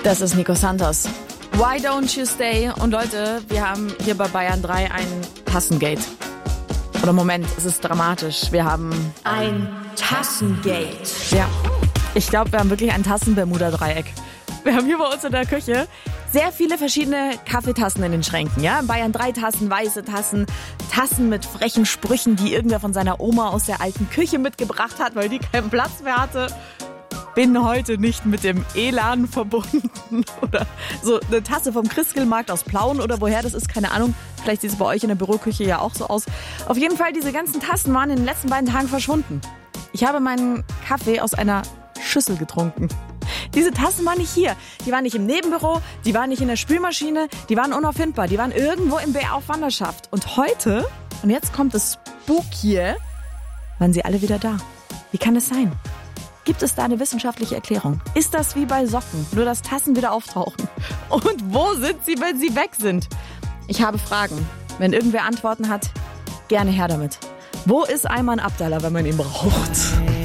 Das ist Nico Santos. Why don't you stay? Und Leute, wir haben hier bei Bayern 3 ein Tassengate. Oder Moment, es ist dramatisch. Wir haben ein Tassengate. Ja, ich glaube, wir haben wirklich ein Tassen-Bermuda-Dreieck. Wir haben hier bei uns in der Küche sehr viele verschiedene Kaffeetassen in den Schränken. Ja? In Bayern 3 Tassen, weiße Tassen, Tassen mit frechen Sprüchen, die irgendwer von seiner Oma aus der alten Küche mitgebracht hat, weil die keinen Platz mehr hatte. Bin heute nicht mit dem Elan verbunden. Oder so eine Tasse vom Christkindlmarkt aus Plauen oder woher das ist, keine Ahnung. Vielleicht sieht es bei euch in der Büroküche ja auch so aus. Auf jeden Fall, diese ganzen Tassen waren in den letzten beiden Tagen verschwunden. Ich habe meinen Kaffee aus einer Schüssel getrunken. Diese Tassen waren nicht hier. Die waren nicht im Nebenbüro, die waren nicht in der Spülmaschine, die waren unauffindbar. Die waren irgendwo im BR auf Wanderschaft. Und heute, und jetzt kommt das Spooky, waren sie alle wieder da. Wie kann es sein? Gibt es da eine wissenschaftliche Erklärung? Ist das wie bei Socken, nur dass Tassen wieder auftauchen? Und wo sind sie, wenn sie weg sind? Ich habe Fragen. Wenn irgendwer Antworten hat, gerne her damit. Wo ist Ayman Abdallah, wenn man ihn braucht?